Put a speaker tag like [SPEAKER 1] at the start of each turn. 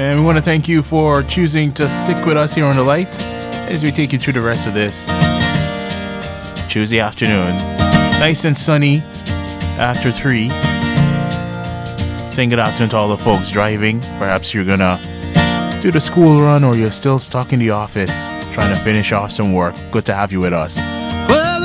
[SPEAKER 1] And we want to thank you for choosing to stick with us here on The Light as we take you through the rest of this Tuesday afternoon. Nice and sunny after 3. Saying good afternoon to all the folks driving. Perhaps you're gonna do the school run or you're still stuck in the office trying to finish off some work. Good to have you with us.